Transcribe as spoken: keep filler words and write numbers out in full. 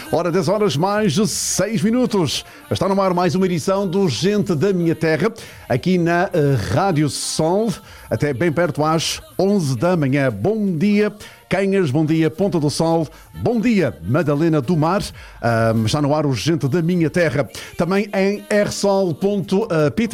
Hora dez horas mais de seis minutos. Está no ar mais uma edição do Gente da Minha Terra, aqui na uh, Rádio Sol, até bem perto às onze da manhã. Bom dia, Canhas, bom dia, Ponta do Sol, bom dia, Madalena do Mar. Uh, está no ar o Gente da Minha Terra. Também em r sol ponto p t.